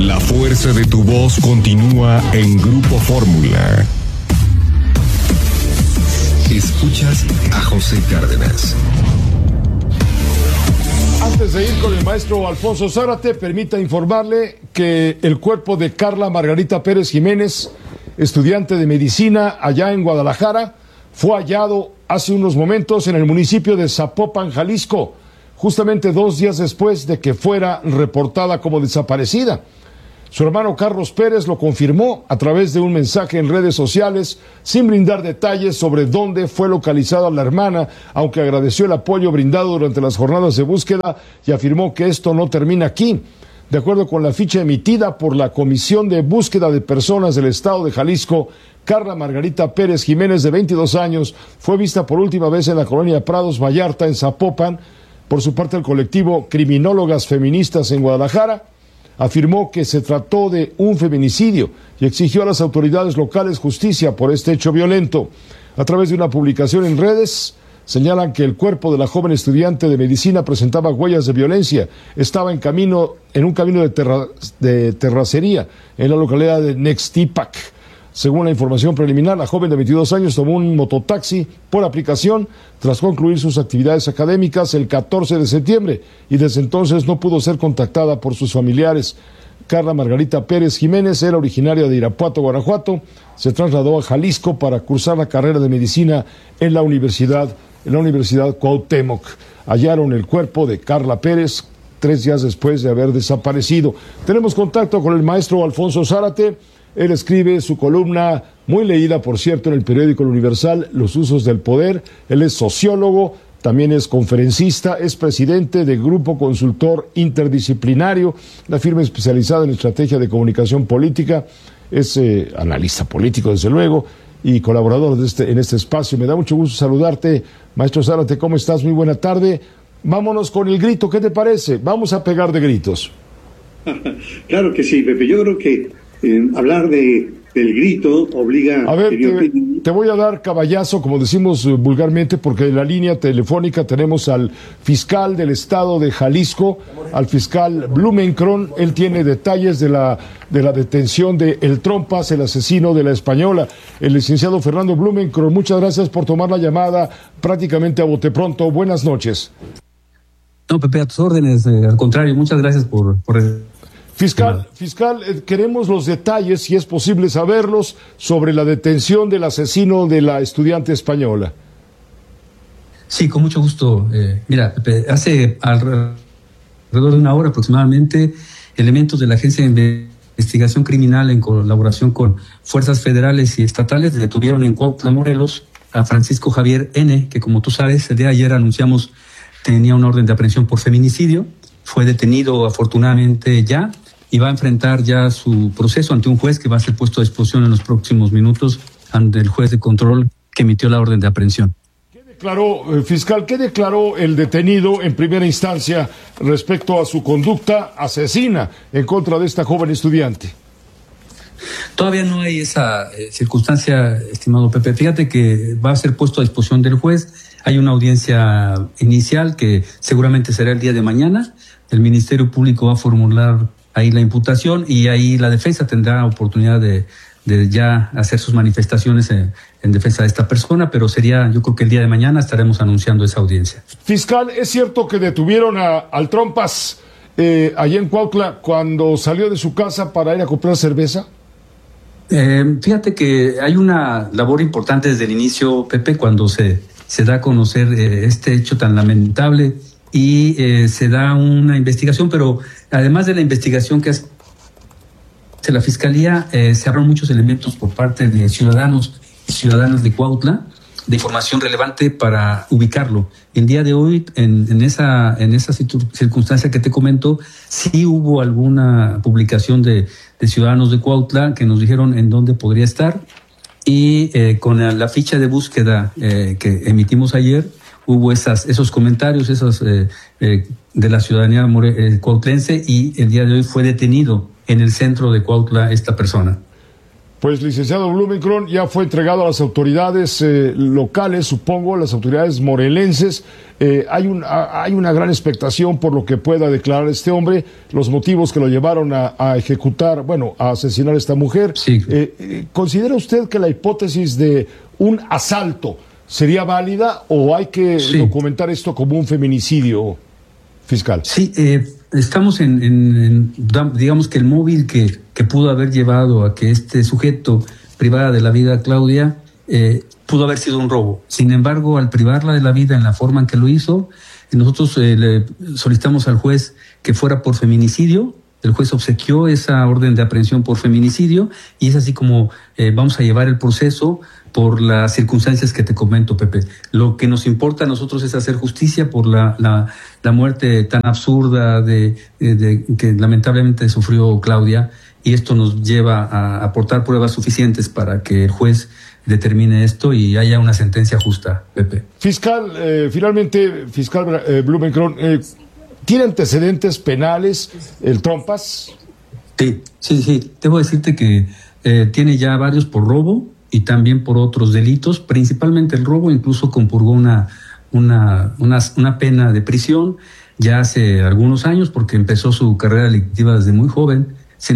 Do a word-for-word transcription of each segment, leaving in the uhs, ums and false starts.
La fuerza de tu voz continúa en Grupo Fórmula. Escuchas a José Cárdenas. Antes de ir con el maestro Alfonso Zárate, permita informarle que el cuerpo de Carla Margarita Pérez Jiménez, estudiante de medicina allá en Guadalajara, fue hallado hace unos momentos en el municipio de Zapopan, Jalisco, justamente dos días después de que fuera reportada como desaparecida. Su hermano Carlos Pérez lo confirmó a través de un mensaje en redes sociales, sin brindar detalles sobre dónde fue localizada la hermana, aunque agradeció el apoyo brindado durante las jornadas de búsqueda y afirmó que esto no termina aquí. De acuerdo con la ficha emitida por la Comisión de Búsqueda de Personas del Estado de Jalisco, Carla Margarita Pérez Jiménez, de veintidós años, fue vista por última vez en la colonia Prados Vallarta, en Zapopan. Por su parte, el colectivo Criminólogas Feministas en Guadalajara afirmó que se trató de un feminicidio y exigió a las autoridades locales justicia por este hecho violento. A través de una publicación en redes, señalan que el cuerpo de la joven estudiante de medicina presentaba huellas de violencia. Estaba en camino, en un camino de, terra, de terracería en la localidad de Nextipac. Según la información preliminar, la joven de veintidós años tomó un mototaxi por aplicación tras concluir sus actividades académicas el catorce de septiembre y desde entonces no pudo ser contactada por sus familiares. Carla Margarita Pérez Jiménez era originaria de Irapuato, Guanajuato. Se trasladó a Jalisco para cursar la carrera de medicina en la universidad, en la Universidad Cuauhtémoc. Hallaron el cuerpo de Carla Pérez tres días después de haber desaparecido. Tenemos contacto con el maestro Alfonso Zárate. Él escribe su columna, muy leída por cierto, en el periódico El Universal, Los usos del poder. Él es sociólogo, también es conferencista, es presidente de Grupo Consultor Interdisciplinario, la firma especializada en estrategia de comunicación política. Es eh, analista político, desde luego, y colaborador de este, en este espacio. Me da mucho gusto saludarte, maestro Zárate. ¿Cómo estás? Muy buena tarde. Vámonos con el grito, ¿qué te parece? Vamos a pegar de gritos. Claro que sí, Pepe. Yo creo que Eh, hablar de, del grito obliga... A ver, te, te voy a dar caballazo, como decimos uh, vulgarmente, porque en la línea telefónica tenemos al fiscal del estado de Jalisco, al fiscal Blumenkron. Él tiene detalles de la, de la detención de El Trompas, el asesino de la Española. El licenciado Fernando Blumenkron, muchas gracias por tomar la llamada prácticamente a bote pronto. Buenas noches. No, Pepe, a tus órdenes. Eh, al contrario, muchas gracias por... por... Fiscal, fiscal, eh, queremos los detalles, si es posible saberlos, sobre la detención del asesino de la estudiante española. Sí, con mucho gusto. Eh, mira, Pepe, hace alrededor de una hora aproximadamente, elementos de la Agencia de Investigación Criminal, en colaboración con fuerzas federales y estatales, detuvieron en Cuautla, Morelos, a Francisco Javier N., que como tú sabes, el día de ayer anunciamos tenía una orden de aprehensión por feminicidio. Fue detenido afortunadamente ya y va a enfrentar ya su proceso ante un juez que va a ser puesto a disposición en los próximos minutos ante el juez de control que emitió la orden de aprehensión. ¿Qué declaró, eh, fiscal, qué declaró el detenido en primera instancia respecto a su conducta asesina en contra de esta joven estudiante? Todavía no hay esa eh, circunstancia, estimado Pepe. Fíjate que va a ser puesto a disposición del juez. Hay una audiencia inicial que seguramente será el día de mañana. El Ministerio Público va a formular ahí la imputación y ahí la defensa tendrá oportunidad de, de ya hacer sus manifestaciones en, en defensa de esta persona, pero sería, yo creo que el día de mañana estaremos anunciando esa audiencia. Fiscal, ¿es cierto que detuvieron a, al Trompas eh, allá en Cuautla cuando salió de su casa para ir a comprar cerveza? Eh, fíjate que hay una labor importante desde el inicio, Pepe, cuando se, se da a conocer eh, este hecho tan lamentable y eh, se da una investigación, pero además de la investigación que hace la Fiscalía, eh, se abren muchos elementos por parte de ciudadanos y ciudadanas de Cuautla de información relevante para ubicarlo. El día de hoy, en, en esa en esa circunstancia que te comento, sí hubo alguna publicación de, de ciudadanos de Cuautla que nos dijeron en dónde podría estar y eh, con la, la ficha de búsqueda eh, que emitimos ayer, hubo esas, esos comentarios esos, eh, eh, de la ciudadanía more, eh, cuautlense y el día de hoy fue detenido en el centro de Cuautla esta persona. Pues, licenciado Blumenkron, ya fue entregado a las autoridades eh, locales, supongo, las autoridades morelenses. Eh, hay, un, a, hay una gran expectación por lo que pueda declarar este hombre, los motivos que lo llevaron a, a ejecutar, bueno, a asesinar a esta mujer. Sí. Eh, eh, ¿Considera usted que la hipótesis de un asalto sería válida o hay que sí. documentar esto como un feminicidio, fiscal? Sí, eh, estamos en, en, en, digamos que el móvil que, que pudo haber llevado a que este sujeto privara de la vida a Claudia, eh, pudo haber sido un robo. Sin embargo, al privarla de la vida en la forma en que lo hizo, nosotros eh, le solicitamos al juez que fuera por feminicidio. El juez obsequió esa orden de aprehensión por feminicidio y es así como eh, vamos a llevar el proceso por las circunstancias que te comento, Pepe. Lo que nos importa a nosotros es hacer justicia por la, la, la muerte tan absurda de, de, de que lamentablemente sufrió Claudia, y esto nos lleva a aportar pruebas suficientes para que el juez determine esto y haya una sentencia justa, Pepe. Fiscal, eh, finalmente, fiscal eh, Blumenkron, eh, ¿tiene antecedentes penales el Trompas? Sí, sí, sí. Debo decirte que eh, tiene ya varios por robo y también por otros delitos, principalmente el robo. Incluso compurgó una, una, una, una pena de prisión ya hace algunos años porque empezó su carrera delictiva desde muy joven. Sin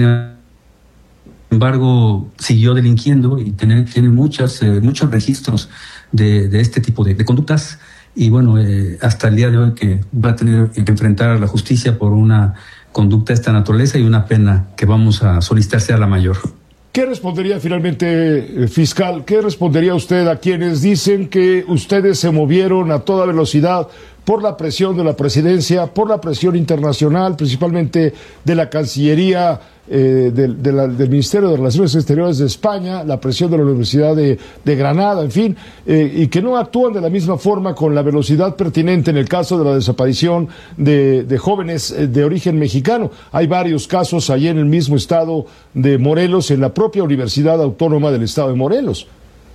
embargo, siguió delinquiendo y tiene, tiene muchas, eh, muchos registros de, de este tipo de, de conductas. Y bueno, eh, hasta el día de hoy que va a tener que enfrentar a la justicia por una conducta de esta naturaleza y una pena que vamos a solicitar sea la mayor. ¿Qué respondería finalmente, fiscal? ¿Qué respondería usted a quienes dicen que ustedes se movieron a toda velocidad por la presión de la presidencia, por la presión internacional, principalmente de la Cancillería, eh, de, de la, del Ministerio de Relaciones Exteriores de España, la presión de la Universidad de, de Granada, en fin, eh, y que no actúan de la misma forma con la velocidad pertinente en el caso de la desaparición de, de jóvenes de origen mexicano? Hay varios casos allí en el mismo estado de Morelos, en la propia Universidad Autónoma del Estado de Morelos.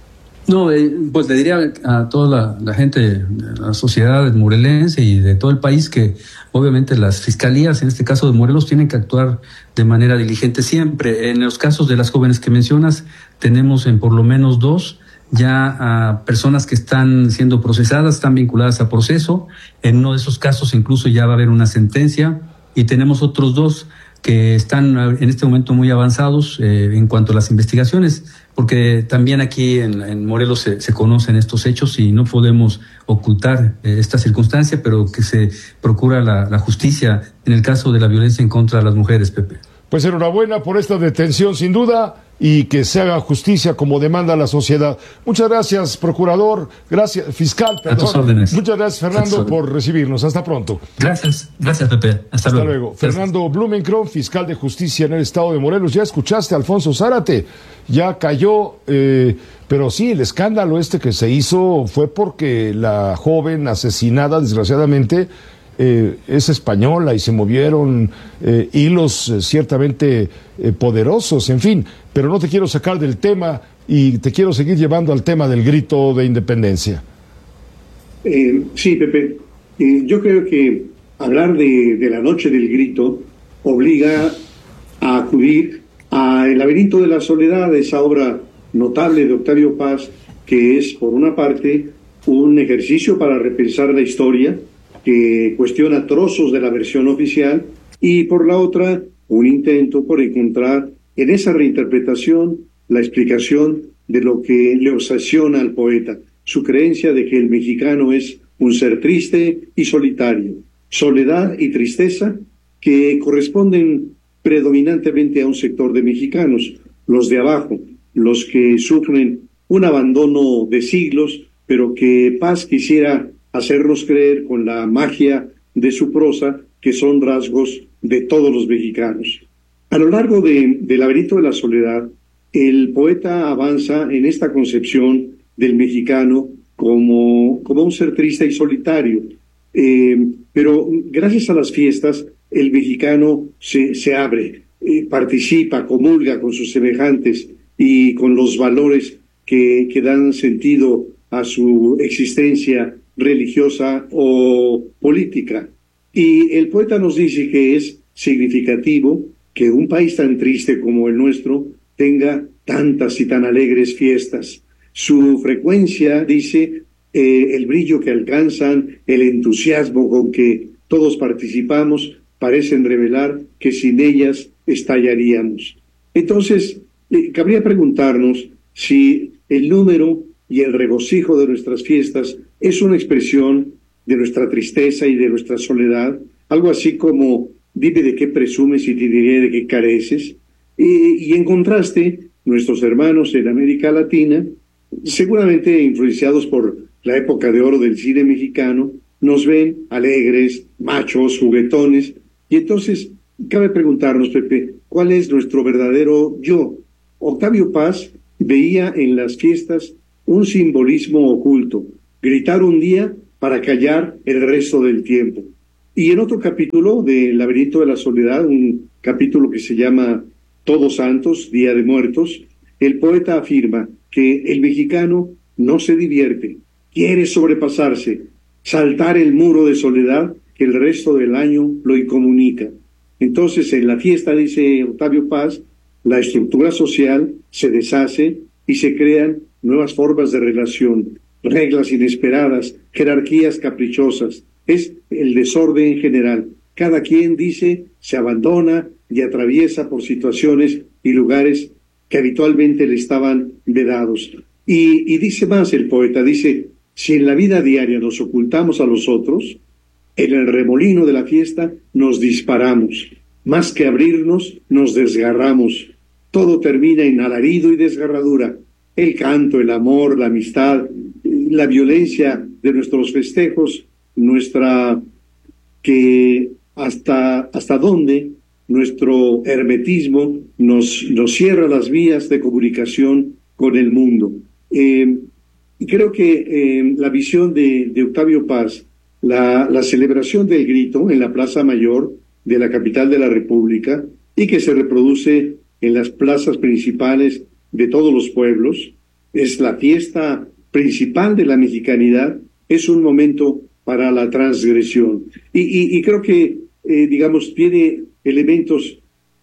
No, eh, pues le diría a toda la, la gente de la sociedad morelense y de todo el país que obviamente las fiscalías, en este caso de Morelos, tienen que actuar de manera diligente siempre. En los casos de las jóvenes que mencionas, tenemos en por lo menos dos ya a personas que están siendo procesadas, están vinculadas a proceso. En uno de esos casos incluso ya va a haber una sentencia y tenemos otros dos que están en este momento muy avanzados eh, en cuanto a las investigaciones, porque también aquí en, en Morelos se, se conocen estos hechos y no podemos ocultar eh, esta circunstancia, pero que se procura la, la justicia en el caso de la violencia en contra de las mujeres, Pepe. Pues enhorabuena por esta detención, sin duda, y que se haga justicia como demanda la sociedad. Muchas gracias, procurador, gracias, fiscal, perdón. A tus órdenes. Muchas gracias, Fernando, por recibirnos. Hasta pronto. Gracias, gracias, Pepe. Hasta, Hasta luego. luego. Fernando Blumenkron, fiscal de justicia en el estado de Morelos. Ya escuchaste a Alfonso Zárate, ya cayó, eh, pero sí, el escándalo este que se hizo fue porque la joven asesinada, desgraciadamente, Eh, es española y se movieron eh, hilos eh, ciertamente eh, poderosos, en fin, pero no te quiero sacar del tema y te quiero seguir llevando al tema del grito de independencia. Eh, sí, Pepe, eh, yo creo que hablar de, de la noche del grito obliga a acudir a El laberinto de la soledad, esa obra notable de Octavio Paz, que es, por una parte, un ejercicio para repensar la historia, que cuestiona trozos de la versión oficial, y por la otra, un intento por encontrar en esa reinterpretación la explicación de lo que le obsesiona al poeta, su creencia de que el mexicano es un ser triste y solitario, soledad y tristeza que corresponden predominantemente a un sector de mexicanos, los de abajo, los que sufren un abandono de siglos, pero que Paz quisiera hacernos creer con la magia de su prosa que son rasgos de todos los mexicanos. A lo largo de, del laberinto de la soledad, el poeta avanza en esta concepción del mexicano como, como un ser triste y solitario. Eh, pero gracias a las fiestas, el mexicano se, se abre, eh, participa, comulga con sus semejantes y con los valores que, que dan sentido a su existencia religiosa o política. Y el poeta nos dice que es significativo que un país tan triste como el nuestro tenga tantas y tan alegres fiestas. Su frecuencia, dice, eh, el brillo que alcanzan, el entusiasmo con que todos participamos, parecen revelar que sin ellas estallaríamos. Entonces, eh, cabría preguntarnos si el número y el regocijo de nuestras fiestas es una expresión de nuestra tristeza y de nuestra soledad, algo así como, dime de qué presumes y te diré de qué careces. Y, y en contraste, nuestros hermanos en América Latina, seguramente influenciados por la época de oro del cine mexicano, nos ven alegres, machos, juguetones, y entonces cabe preguntarnos, Pepe, ¿cuál es nuestro verdadero yo? Octavio Paz veía en las fiestas un simbolismo oculto, gritar un día para callar el resto del tiempo. Y en otro capítulo de El laberinto de la soledad, un capítulo que se llama Todos Santos, Día de Muertos, el poeta afirma que el mexicano no se divierte, quiere sobrepasarse, saltar el muro de soledad que el resto del año lo incomunica. Entonces, en la fiesta, dice Octavio Paz, la estructura social se deshace y se crean nuevas formas de relación, reglas inesperadas, jerarquías caprichosas. Es el desorden general. Cada quien, dice, se abandona y atraviesa por situaciones y lugares que habitualmente le estaban vedados. Y, y dice más el poeta, dice, si en la vida diaria nos ocultamos a los otros, en el remolino de la fiesta nos disparamos. Más que abrirnos, nos desgarramos. Todo termina en alarido y desgarradura. El canto, el amor, la amistad, la violencia de nuestros festejos, nuestra... que hasta, hasta dónde nuestro hermetismo nos, nos cierra las vías de comunicación con el mundo. Eh, creo que eh, la visión de, de Octavio Paz, la, la celebración del grito en la Plaza Mayor de la capital de la República y que se reproduce en las plazas principales de todos los pueblos, es la fiesta principal de la mexicanidad, es un momento para la transgresión. Y, y, y creo que, eh, digamos, tiene elementos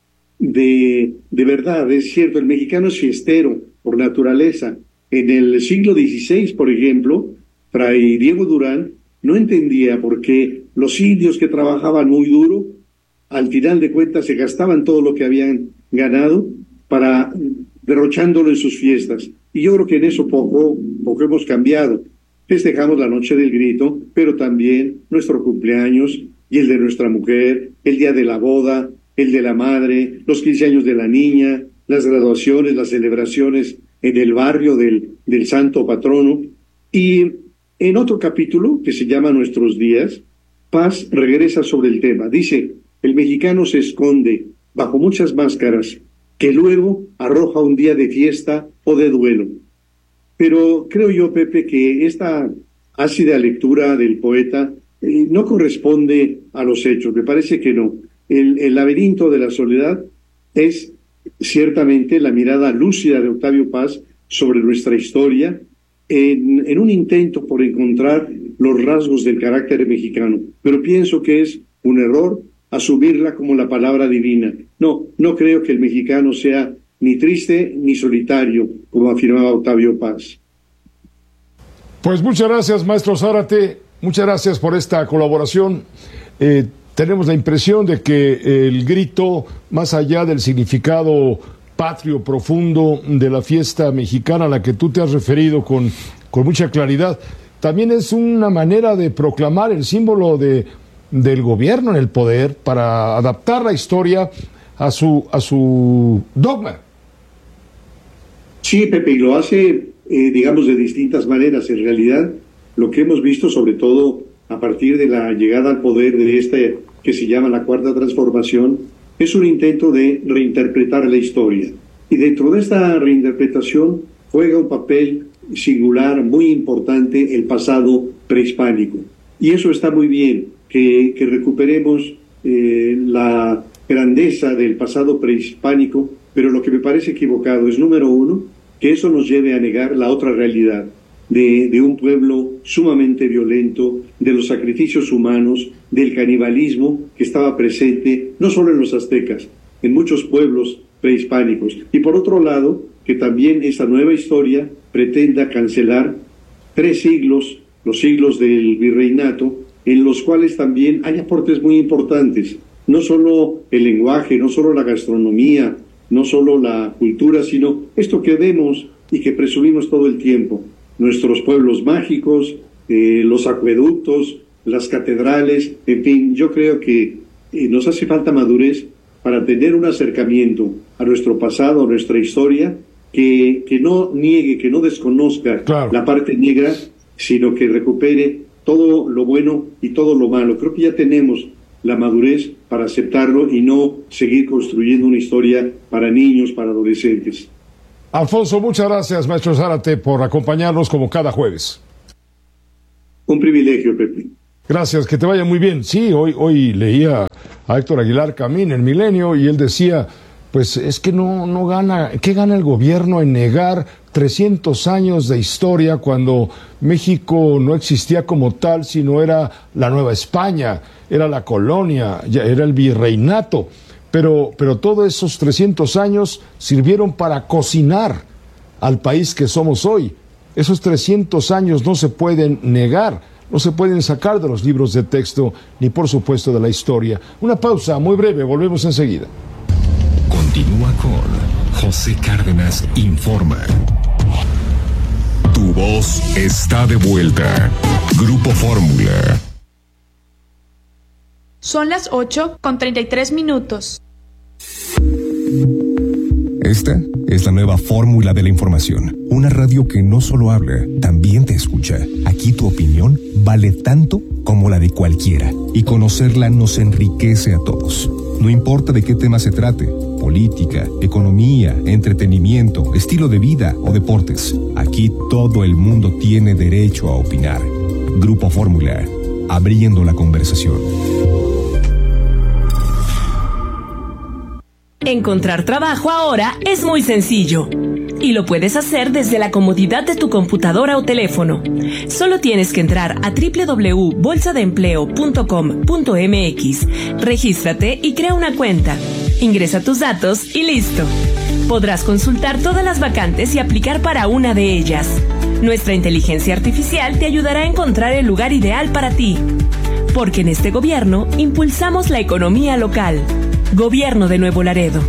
de, de verdad. Es cierto, el mexicano es fiestero por naturaleza. En el siglo dieciséis, por ejemplo, Fray Diego Durán no entendía por qué los indios que trabajaban muy duro, al final de cuentas se gastaban todo lo que habían ganado para derrochándolo en sus fiestas. Y yo creo que en eso poco, poco hemos cambiado. Festejamos la noche del grito, pero también nuestro cumpleaños y el de nuestra mujer, el día de la boda, el de la madre, los quince años de la niña, las graduaciones, las celebraciones en el barrio del, del santo patrono. Y en otro capítulo, que se llama Nuestros Días, Paz regresa sobre el tema. Dice, el mexicano se esconde bajo muchas máscaras que luego arroja un día de fiesta o de duelo. Pero creo yo, Pepe, que esta ácida lectura del poeta eh, no corresponde a los hechos. Me parece que no. El, el laberinto de la soledad es ciertamente la mirada lúcida de Octavio Paz sobre nuestra historia en, en un intento por encontrar los rasgos del carácter mexicano. Pero pienso que es un error asumirla como la palabra divina. No, no creo que el mexicano sea ni triste ni solitario, como afirmaba Octavio Paz. Pues muchas gracias, maestro Zárate, muchas gracias por esta colaboración. Eh, tenemos la impresión de que el grito, más allá del significado patrio profundo de la fiesta mexicana a la que tú te has referido con, con mucha claridad, también es una manera de proclamar el símbolo de, del gobierno en el poder para adaptar la historia a su, a su dogma. Sí, Pepe, y lo hace, eh, digamos, de distintas maneras. En realidad, lo que hemos visto, sobre todo a partir de la llegada al poder de este que se llama la Cuarta Transformación, es un intento de reinterpretar la historia. Y dentro de esta reinterpretación juega un papel singular, muy importante, el pasado prehispánico. Y eso está muy bien, que, que recuperemos eh, la grandeza del pasado prehispánico, pero lo que me parece equivocado es, número uno, que eso nos lleve a negar la otra realidad de, de un pueblo sumamente violento, de los sacrificios humanos, del canibalismo que estaba presente no solo en los aztecas, en muchos pueblos prehispánicos. Y por otro lado, que también esta nueva historia pretenda cancelar tres siglos, los siglos del virreinato, en los cuales también hay aportes muy importantes, no solo el lenguaje, no solo la gastronomía, no solo la cultura, sino esto que vemos y que presumimos todo el tiempo, nuestros pueblos mágicos, eh, los acueductos, las catedrales, en fin, yo creo que eh, nos hace falta madurez para tener un acercamiento a nuestro pasado, a nuestra historia, que, que no niegue, que no desconozca claro. la parte negra, sino que recupere todo lo bueno y todo lo malo. Creo que ya tenemos la madurez para aceptarlo y no seguir construyendo una historia para niños, para adolescentes. Alfonso, muchas gracias, maestro Zárate, por acompañarnos como cada jueves. Un privilegio, Pepe. Gracias, que te vaya muy bien. Sí, hoy, hoy leía a Héctor Aguilar Camín en Milenio y él decía, pues es que no, no gana, ¿qué gana el gobierno en negar trescientos años de historia cuando México no existía como tal, sino era la Nueva España, era la colonia, era el virreinato? Pero, pero todos esos trescientos años sirvieron para cocinar al país que somos hoy. Esos trescientos años no se pueden negar, no se pueden sacar de los libros de texto, ni por supuesto de la historia. Una pausa muy breve, volvemos enseguida. Continúa con José Cárdenas Informa. Tu voz está de vuelta. Grupo Fórmula. Son las ocho con treinta y tres minutos. Esta es la nueva fórmula de la información. Una radio que no solo habla, también te escucha. Aquí tu opinión vale tanto como la de cualquiera. Y conocerla nos enriquece a todos. No importa de qué tema se trate. Política, economía, entretenimiento, estilo de vida o deportes. Aquí todo el mundo tiene derecho a opinar. Grupo Fórmula. Abriendo la conversación. Encontrar trabajo ahora es muy sencillo y lo puedes hacer desde la comodidad de tu computadora o teléfono. Solo tienes que entrar a doble u doble u doble u punto bolsa de empleo punto com punto m x, regístrate y crea una cuenta. Ingresa tus datos y listo. Podrás consultar todas las vacantes y aplicar para una de ellas. Nuestra inteligencia artificial te ayudará a encontrar el lugar ideal para ti. Porque en este gobierno impulsamos la economía local. Gobierno de Nuevo Laredo.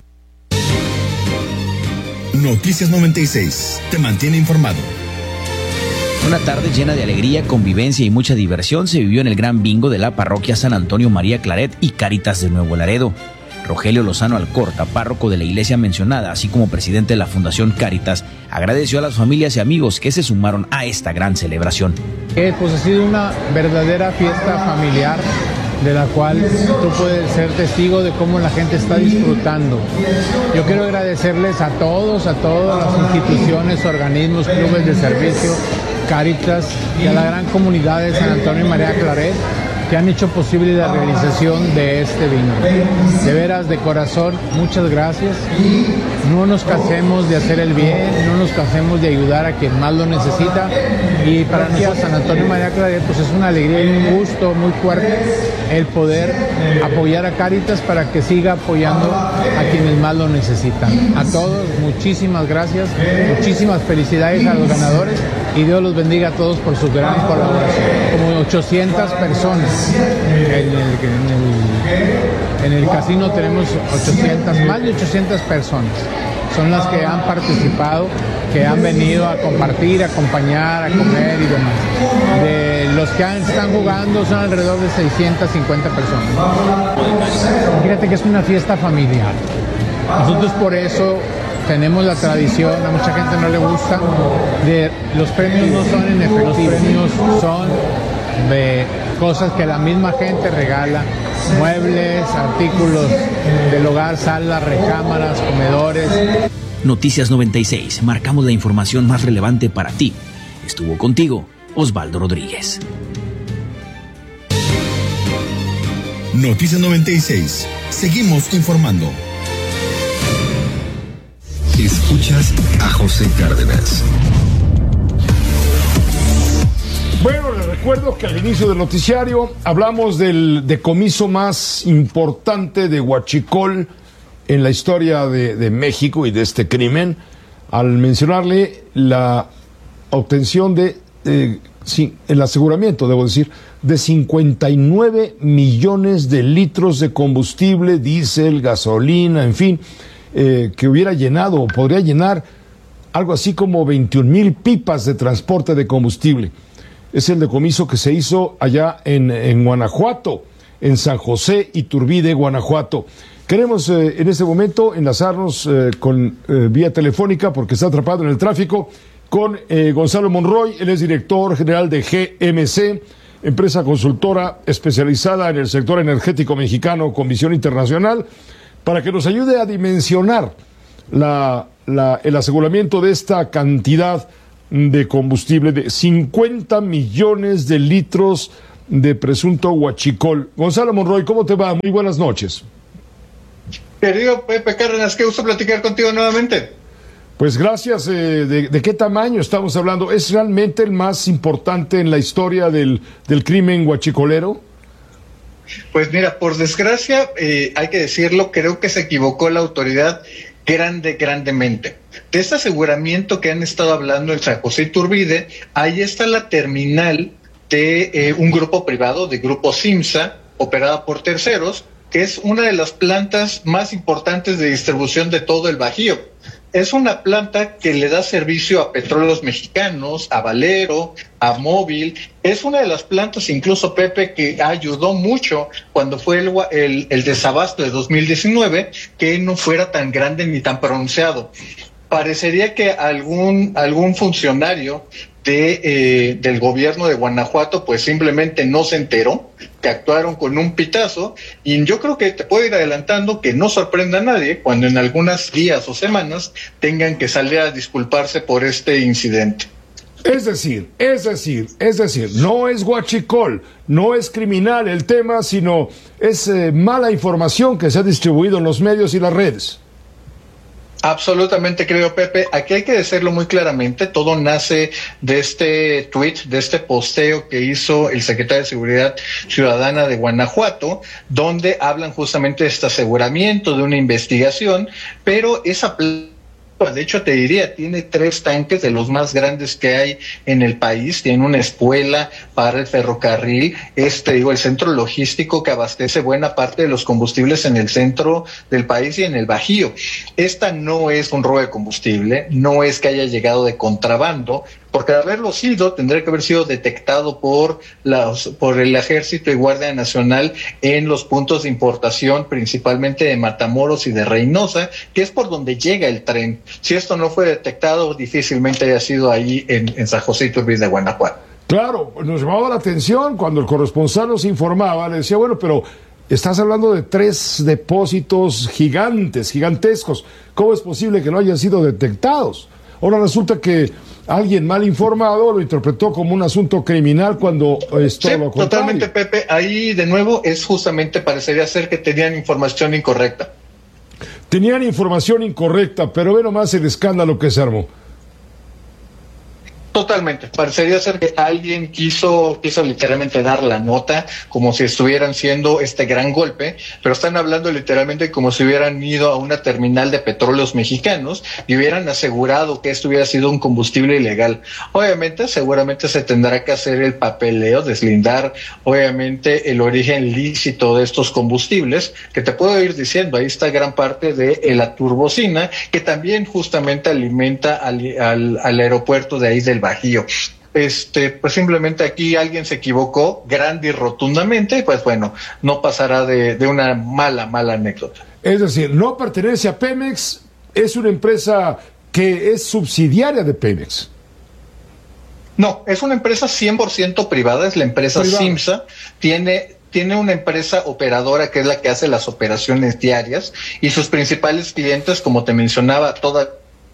Noticias noventa y seis te mantiene informado. Una tarde llena de alegría, convivencia y mucha diversión se vivió en el gran bingo de la parroquia San Antonio María Claret y Cáritas de Nuevo Laredo. Rogelio Lozano Alcorta, párroco de la iglesia mencionada, así como presidente de la Fundación Cáritas, agradeció a las familias y amigos que se sumaron a esta gran celebración. Eh, pues ha sido una verdadera fiesta familiar, de la cual tú puedes ser testigo de cómo la gente está disfrutando. Yo quiero agradecerles a todos, a todas las instituciones, organismos, clubes de servicio, Cáritas y a la gran comunidad de San Antonio y María Claret que han hecho posible la realización de este bingo. De veras, de corazón, muchas gracias. No nos cansemos de hacer el bien, no nos cansemos de ayudar a quien más lo necesita. Y para nosotros, San Antonio y María Claret, pues es una alegría y un gusto muy fuerte el poder apoyar a Cáritas para que siga apoyando a quienes más lo necesitan. A todos, muchísimas gracias, muchísimas felicidades a los ganadores y Dios los bendiga a todos por su gran colaboración. Como ochocientas personas. En el, en, el, en el casino tenemos ochocientas, más de ochocientas personas. Son las que han participado, que han venido a compartir, a acompañar, a comer y demás. De los que han, están jugando son alrededor de seiscientas cincuenta personas. Fíjate que es una fiesta familiar. Nosotros por eso tenemos la tradición, a mucha gente no le gusta, de los premios no son en efectivo, los premios son de cosas que la misma gente regala, muebles, artículos del hogar, salas, recámaras, comedores. Noticias noventa y seis, marcamos la información más relevante para ti. Estuvo contigo Osvaldo Rodríguez. Noticias noventa y seis, seguimos informando. Escuchas a José Cárdenas. Bueno, les recuerdo que al inicio del noticiario hablamos del decomiso más importante de huachicol en la historia de, de México y de este crimen al mencionarle la obtención de, eh, sí, el aseguramiento, debo decir, de cincuenta y nueve millones de litros de combustible, diésel, gasolina, en fin, eh, que hubiera llenado o podría llenar algo así como veintiún mil pipas de transporte de combustible. Es el decomiso que se hizo allá en, en Guanajuato, en San José Iturbide, Guanajuato. Queremos eh, en este momento enlazarnos eh, con eh, vía telefónica, porque está atrapado en el tráfico, con eh, Gonzalo Monroy. Él es director general de G M C, empresa consultora especializada en el sector energético mexicano con visión internacional, para que nos ayude a dimensionar la, la, el aseguramiento de esta cantidad de combustible de cincuenta millones de litros de presunto huachicol. Gonzalo Monroy, ¿cómo te va? Muy buenas noches. Querido Pepe Cárdenas, qué gusto platicar contigo nuevamente. Pues gracias. Eh, de, ¿De qué tamaño estamos hablando? ¿Es realmente el más importante en la historia del, del crimen huachicolero? Pues mira, por desgracia, eh, hay que decirlo, creo que se equivocó la autoridad grande, grandemente. De este aseguramiento que han estado hablando en San José Iturbide, ahí está la terminal de eh, un grupo privado, de Grupo Simsa, operada por terceros, que es una de las plantas más importantes de distribución de todo el Bajío. Es una planta que le da servicio a Petróleos Mexicanos, a Valero, a Móvil. Es una de las plantas, incluso, Pepe, que ayudó mucho cuando fue el, el, el desabasto de dos mil diecinueve, que no fuera tan grande ni tan pronunciado. Parecería que algún, algún funcionario de, eh, del gobierno de Guanajuato pues simplemente no se enteró, que actuaron con un pitazo, y yo creo que te puedo ir adelantando que no sorprenda a nadie cuando en algunos días o semanas tengan que salir a disculparse por este incidente. Es decir, es decir, es decir, no es huachicol, no es criminal el tema, sino es eh, mala información que se ha distribuido en los medios y las redes. Absolutamente, creo, Pepe. Aquí hay que decirlo muy claramente. Todo nace de este tuit, de este posteo que hizo el secretario de Seguridad Ciudadana de Guanajuato, donde hablan justamente de este aseguramiento, de una investigación, pero esa de hecho te diría, tiene tres tanques de los más grandes que hay en el país, tiene una escuela para el ferrocarril, este digo el centro logístico que abastece buena parte de los combustibles en el centro del país y en el Bajío. Esta no es un robo de combustible, no es que haya llegado de contrabando, porque de haberlo sido, tendría que haber sido detectado por, los, por el Ejército y Guardia Nacional en los puntos de importación, principalmente de Matamoros y de Reynosa, que es por donde llega el tren. Si esto no fue detectado, difícilmente haya sido ahí en, en San José Iturbide, Guanajuato. Claro, nos llamaba la atención cuando el corresponsal nos informaba, le decía, bueno, pero estás hablando de tres depósitos gigantes, gigantescos. ¿Cómo es posible que no hayan sido detectados? Ahora resulta que alguien mal informado lo interpretó como un asunto criminal cuando es todo sí, lo contrario. Totalmente, Pepe. Ahí, de nuevo, es justamente, parecería ser que tenían información incorrecta. Tenían información incorrecta, pero ve nomás el escándalo que se armó. Totalmente, parecería ser que alguien quiso, quiso literalmente dar la nota como si estuvieran siendo este gran golpe, pero están hablando literalmente como si hubieran ido a una terminal de Petróleos Mexicanos y hubieran asegurado que esto hubiera sido un combustible ilegal. Obviamente, seguramente se tendrá que hacer el papeleo, deslindar obviamente el origen lícito de estos combustibles, que te puedo ir diciendo, ahí está gran parte de la turbocina, que también justamente alimenta al, al, al aeropuerto de ahí del Bajío. Este, pues simplemente aquí alguien se equivocó grande y rotundamente, y pues bueno, no pasará de, de una mala, mala anécdota. Es decir, no pertenece a Pemex, es una empresa que es subsidiaria de Pemex. No, es una empresa cien por ciento privada, es la empresa privada. Simsa, tiene... tiene una empresa operadora que es la que hace las operaciones diarias, y sus principales clientes, como te mencionaba, toda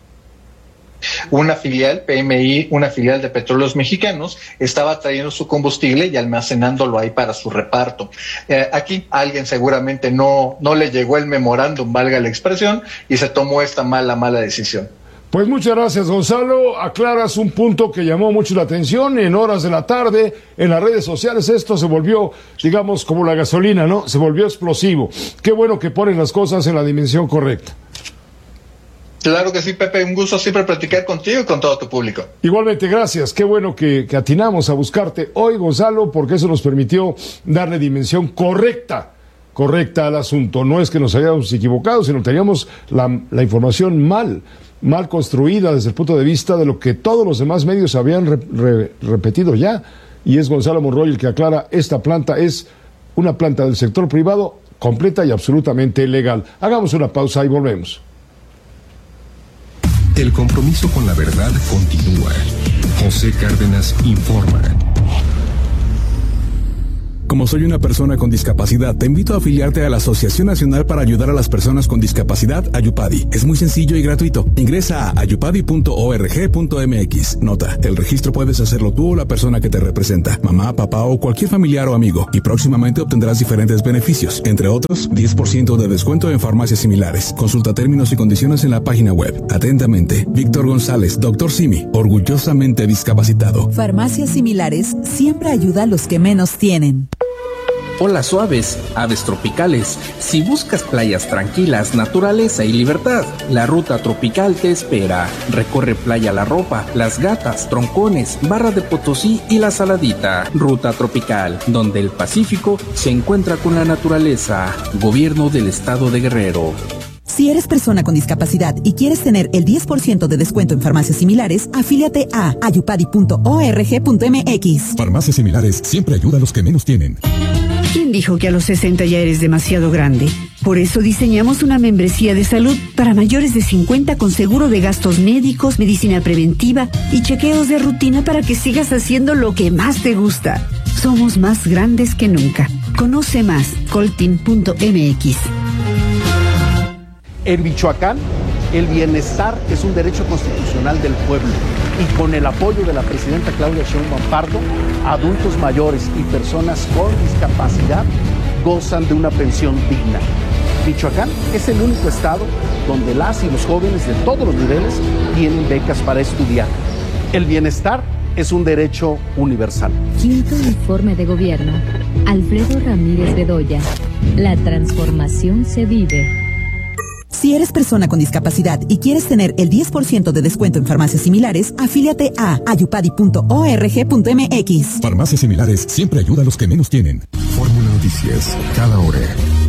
una filial, P M I, una filial de Petróleos Mexicanos, estaba trayendo su combustible y almacenándolo ahí para su reparto. Eh, aquí alguien seguramente no, no le llegó el memorándum, valga la expresión, y se tomó esta mala, mala decisión. Pues muchas gracias, Gonzalo. Aclaras un punto que llamó mucho la atención. En horas de la tarde, en las redes sociales, esto se volvió, digamos, como la gasolina, ¿no? Se volvió explosivo. Qué bueno que ponen las cosas en la dimensión correcta. Claro que sí, Pepe. Un gusto siempre platicar contigo y con todo tu público. Igualmente, gracias. Qué bueno que, que atinamos a buscarte hoy, Gonzalo, porque eso nos permitió darle dimensión correcta. correcta al asunto. No es que nos hayamos equivocado, sino teníamos la, la información mal, mal construida desde el punto de vista de lo que todos los demás medios habían re, re, repetido ya. Y es Gonzalo Monroy el que aclara, esta planta es una planta del sector privado completa y absolutamente legal. Hagamos una pausa y volvemos. El compromiso con la verdad continúa. José Cárdenas informa. Como soy una persona con discapacidad, te invito a afiliarte a la Asociación Nacional para Ayudar a las Personas con Discapacidad, Ayupadi. Es muy sencillo y gratuito. Ingresa a ayupadi punto org punto mx. Nota, el registro puedes hacerlo tú o la persona que te representa, mamá, papá o cualquier familiar o amigo, y próximamente obtendrás diferentes beneficios, entre otros, diez por ciento de descuento en farmacias similares. Consulta términos y condiciones en la página web. Atentamente, Víctor González, doctor Simi, orgullosamente discapacitado. Farmacias Similares siempre ayuda a los que menos tienen. Olas suaves, aves tropicales. Si buscas playas tranquilas, naturaleza y libertad, la Ruta Tropical te espera. Recorre Playa La Ropa, Las Gatas, Troncones, Barra de Potosí y La Saladita. Ruta Tropical, donde el Pacífico se encuentra con la naturaleza. Gobierno del Estado de Guerrero. Si eres persona con discapacidad y quieres tener el diez por ciento de descuento en farmacias similares, afíliate a ayupadi punto org punto mx. Farmacias Similares siempre ayuda a los que menos tienen. ¿Quién dijo que a los sesenta ya eres demasiado grande? Por eso diseñamos una membresía de salud para mayores de cincuenta con seguro de gastos médicos, medicina preventiva y chequeos de rutina para que sigas haciendo lo que más te gusta. Somos más grandes que nunca. Conoce más, coltin punto mx. En Michoacán, el bienestar es un derecho constitucional del pueblo y con el apoyo de la presidenta Claudia Sheinbaum Pardo, adultos mayores y personas con discapacidad gozan de una pensión digna. Michoacán es el único estado donde las y los jóvenes de todos los niveles tienen becas para estudiar. El bienestar es un derecho universal. Quinto informe de gobierno. Alfredo Ramírez Bedoya. La transformación se vive. Si eres persona con discapacidad y quieres tener el diez por ciento de descuento en farmacias similares, afíliate a ayupadi punto org punto mx. Farmacias Similares siempre ayuda a los que menos tienen. Fórmula Noticias, cada hora.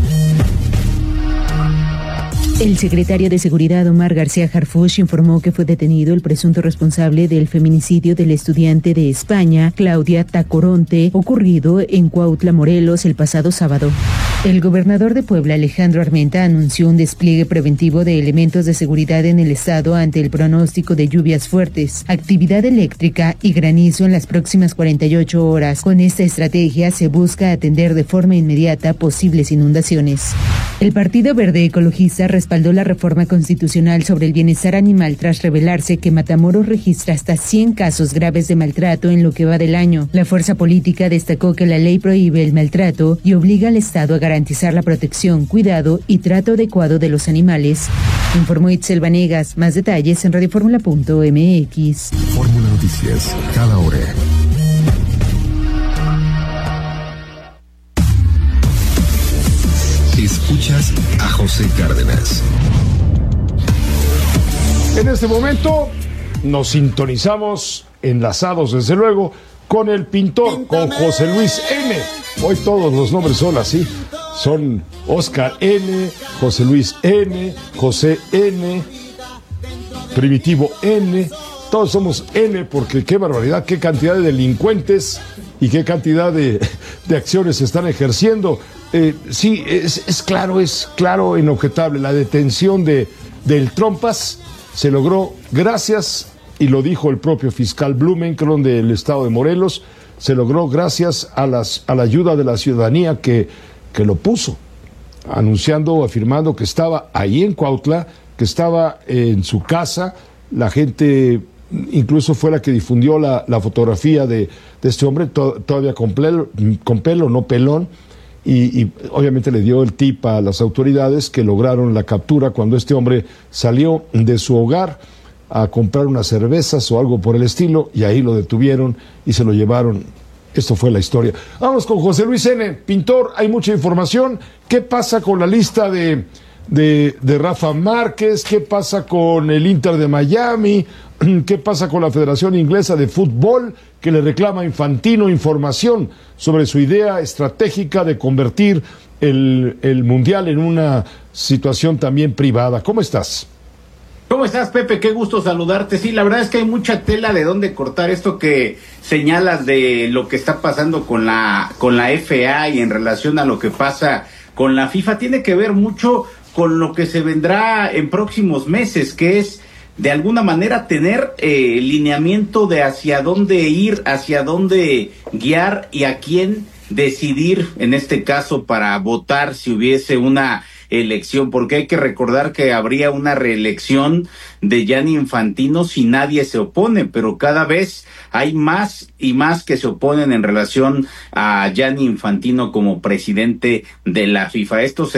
El secretario de Seguridad, Omar García Harfuch, informó que fue detenido el presunto responsable del feminicidio del estudiante de España, Claudia Tacoronte, ocurrido en Cuautla, Morelos, el pasado sábado. El gobernador de Puebla, Alejandro Armenta, anunció un despliegue preventivo de elementos de seguridad en el estado ante el pronóstico de lluvias fuertes, actividad eléctrica y granizo en las próximas cuarenta y ocho horas. Con esta estrategia se busca atender de forma inmediata posibles inundaciones. El Partido Verde Ecologista respaldó la reforma constitucional sobre el bienestar animal tras revelarse que Matamoros registra hasta cien casos graves de maltrato en lo que va del año. La fuerza política destacó que la ley prohíbe el maltrato y obliga al Estado a garantizar la protección, cuidado y trato adecuado de los animales. Informó Itzel Vanegas. Más detalles en radioformula punto mx. Fórmula Noticias, cada hora. Escuchas a José Cárdenas. En este momento nos sintonizamos, enlazados desde luego, con el pintor, con José Luis N. Hoy todos los nombres son así. Son Oscar N., José Luis N., José N., Primitivo N. Todos somos N porque qué barbaridad, qué cantidad de delincuentes y qué cantidad de, de acciones se están ejerciendo. Eh, sí, es, es claro, es claro, inobjetable. La detención de, del Trompas se logró gracias, y lo dijo el propio fiscal Blumenkron del estado de Morelos, se logró gracias a, las, a la ayuda de la ciudadanía que, que lo puso, anunciando, afirmando que estaba ahí en Cuautla, que estaba en su casa. La gente incluso fue la que difundió la, la fotografía de, de este hombre, to, todavía con pelo, con pelo, no pelón, y, y obviamente le dio el tip a las autoridades que lograron la captura cuando este hombre salió de su hogar. a comprar unas cervezas o algo por el estilo, y ahí lo detuvieron y se lo llevaron. Esto fue la historia. Vamos con José Luis N. Pintor, hay mucha información. ¿Qué pasa con la lista de, de, de Rafa Márquez? ¿Qué pasa con el Inter de Miami? ¿Qué pasa con la Federación Inglesa de Fútbol, que le reclama a Infantino información sobre su idea estratégica de convertir el, el Mundial en una situación también privada? ¿Cómo estás? ¿Cómo estás, Pepe? Qué gusto saludarte. Sí, la verdad es que hay mucha tela de dónde cortar. Esto que señalas de lo que está pasando con la con la F A y en relación a lo que pasa con la FIFA tiene que ver mucho con lo que se vendrá en próximos meses, que es de alguna manera tener eh, lineamiento de hacia dónde ir, hacia dónde guiar y a quién decidir, en este caso, para votar si hubiese una elección, porque hay que recordar que habría una reelección de Gianni Infantino si nadie se opone, pero cada vez hay más y más que se oponen en relación a Gianni Infantino como presidente de la FIFA. Esto se